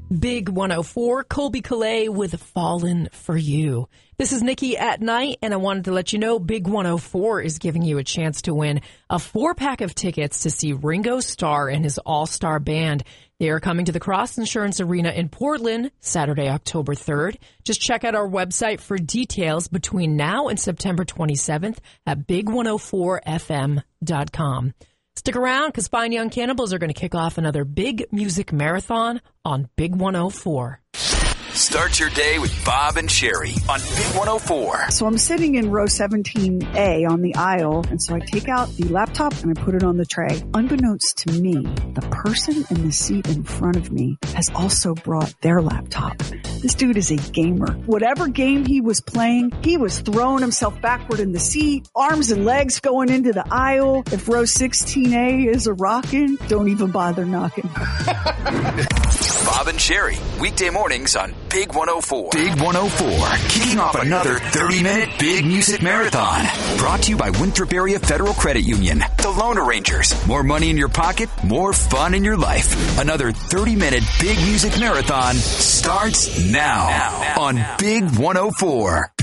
Big 104, Colby Calais with Fallen for You. This is Nikki at Night, and I wanted to let you know Big 104 is giving you a chance to win a 4-pack of tickets to see Ringo Starr and his all-star band. They are coming to the Cross Insurance Arena in Portland, Saturday, October 3rd. Just check out our website for details between now and September 27th at big104fm.com. Stick around because Fine Young Cannibals are going to kick off another big music marathon on Big 104. Start your day with Bob and Sherry on Big 104. So I'm sitting in row 17A on the aisle, and so I take out the laptop and I put it on the tray. Unbeknownst to me, the person in the seat in front of me has also brought their laptop. This dude is a gamer. Whatever game he was playing, he was throwing himself backward in the seat, arms and legs going into the aisle. If row 16A is a rockin', don't even bother knocking. Bob and Sherry, weekday mornings on Big 104. Big 104, kicking off another 30-minute big music marathon. Brought to you by Winthrop Area Federal Credit Union. The Loan Arrangers. More money in your pocket, more fun in your life. Another 30-minute big music marathon starts now on Big 104.